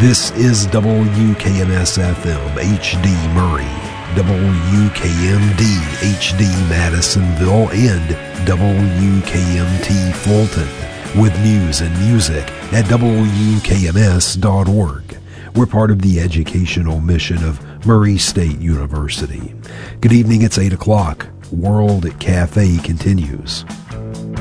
This is WKMS-FM HD Murray, WKMD HD Madisonville, and WKMT Fulton, with news and music at WKMS.org. We're part of the educational mission of Murray State University. Good evening, it's 8 o'clock. World Cafe continues.